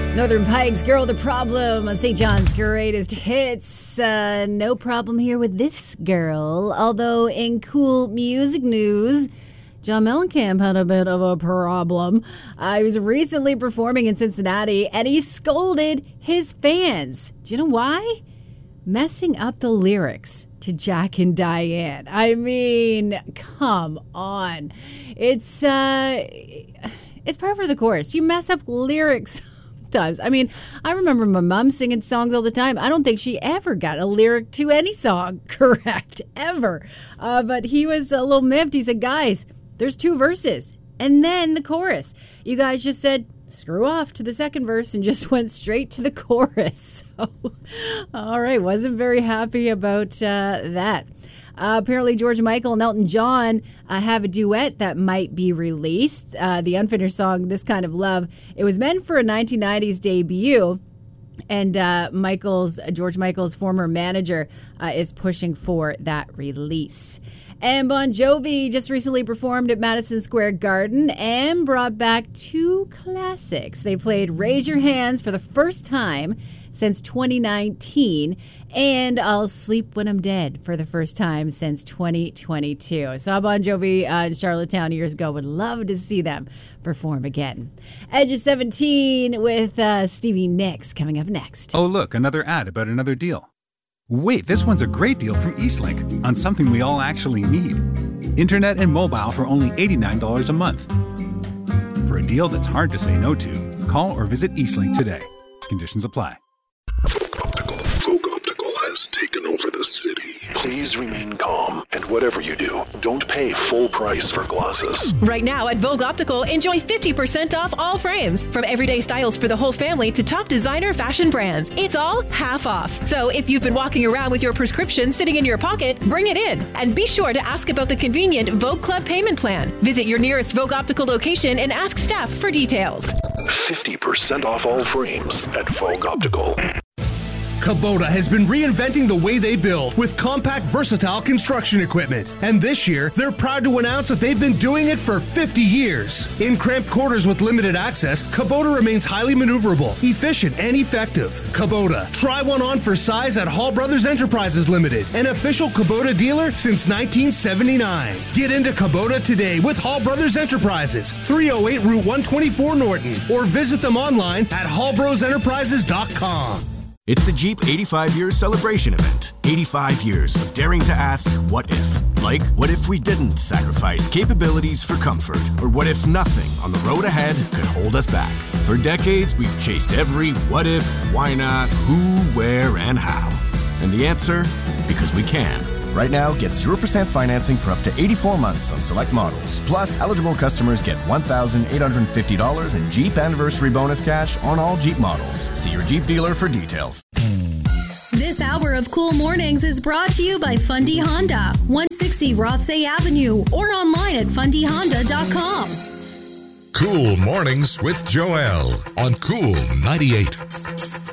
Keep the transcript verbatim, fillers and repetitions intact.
Northern Pikes, Girl the Problem on Saint John's Greatest Hits. Uh, no problem here with this girl. Although in cool music news, John Mellencamp had a bit of a problem. Uh, he was recently performing in Cincinnati and he scolded his fans. Do you know why? Messing up the lyrics to Jack and Diane. I mean, come on. It's, uh, it's par for the course. You mess up lyrics times. I mean, I remember my mom singing songs all the time. I don't think she ever got a lyric to any song correct, ever. Uh, but he was a little miffed. He said, guys, there's two verses and then the chorus. You guys just said, screw off to the second verse and just went straight to the chorus. So, all right, wasn't very happy about uh, that. Uh, apparently, George Michael and Elton John uh, have a duet that might be released. Uh, the unfinished song, This Kind of Love, it was meant for a nineteen nineties debut. And uh, Michael's uh, George Michael's former manager uh, is pushing for that release. And Bon Jovi just recently performed at Madison Square Garden and brought back two classics. They played Raise Your Hands for the first time since twenty nineteen and I'll Sleep When I'm Dead for the first time since twenty twenty-two. Saw Bon Jovi uh, in Charlottetown years ago. Would love to see them perform again. Edge of seventeen with uh, Stevie Nicks coming up next. Oh, look, another ad about another deal. Wait, this one's a great deal from Eastlink on something we all actually need. Internet and mobile for only eighty-nine dollars a month. For a deal that's hard to say no to, call or visit Eastlink today. Conditions apply. Optical. Folk Optical has taken over the city. Please remain calm, and whatever you do, don't pay full price for glasses. Right now at Vogue Optical, enjoy fifty percent off all frames. From everyday styles for the whole family to top designer fashion brands. It's all half off. So if you've been walking around with your prescription sitting in your pocket, bring it in. And be sure to ask about the convenient Vogue Club payment plan. Visit your nearest Vogue Optical location and ask staff for details. fifty percent off all frames at Vogue Optical. Kubota has been reinventing the way they build with compact, versatile construction equipment. And this year, they're proud to announce that they've been doing it for fifty years. In cramped quarters with limited access, Kubota remains highly maneuverable, efficient, and effective. Kubota. Try one on for size at Hall Brothers Enterprises Limited, an official Kubota dealer since nineteen seventy-nine. Get into Kubota today with Hall Brothers Enterprises, three oh eight Route one twenty-four Norton, or visit them online at hall bros enterprises dot com. It's the Jeep eighty-five years celebration event. eighty-five years of daring to ask, what if? Like, what if we didn't sacrifice capabilities for comfort? Or what if nothing on the road ahead could hold us back? For decades, we've chased every what if, why not, who, where, and how. And the answer? Because we can. Right now, get zero percent financing for up to eighty-four months on select models. Plus, eligible customers get one thousand eight hundred fifty dollars in Jeep Anniversary Bonus cash on all Jeep models. See your Jeep dealer for details. This hour of Cool Mornings is brought to you by Fundy Honda, one sixty Rothsay Avenue, or online at fundy honda dot com. Cool Mornings with Joelle on Cool ninety-eight.